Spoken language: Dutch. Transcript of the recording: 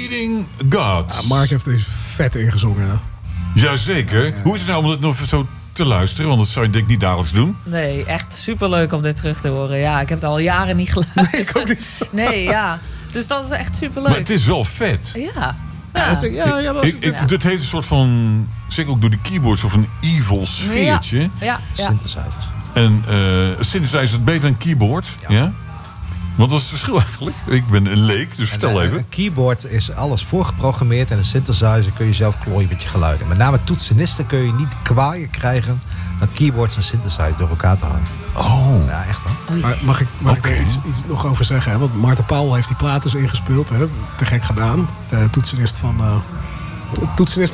Bleeding God. Mark heeft deze vet ingezongen. Jazeker. Hoe is het nou om het nog zo te luisteren? Want dat zou je denk ik niet dagelijks doen. Nee, echt superleuk om dit terug te horen. Ja, ik heb het al jaren niet geluisterd. Nee, ik ook niet. Nee, ja. Dus dat is echt superleuk. Maar het is wel vet. Ja. Dit heeft een soort van, zeker ook door de keyboards, of een evil sfeertje. Ja. Synthesizers. En synthesizer is het beter dan keyboard. Ja? Wat was het verschil eigenlijk? Ik ben een leek, dus vertel even. Een keyboard is alles voorgeprogrammeerd en een synthesizer kun je zelf klooien met je geluiden. Met name toetsenisten kun je niet kwaaier krijgen dan keyboards en synthesizer door elkaar te hangen. Oh. Ja, echt wel. Maar mag ik er iets nog over zeggen? Hè? Want Maarten Paul heeft die plaat dus ingespeeld. Hè? Te gek gedaan. Toetsenist